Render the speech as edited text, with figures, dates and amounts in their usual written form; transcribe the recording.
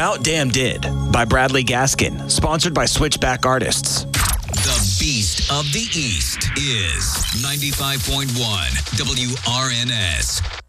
About Damn Did by Bradley Gaskin, sponsored by Switchback Artists. The Beast of the East is 95.1 WRNS.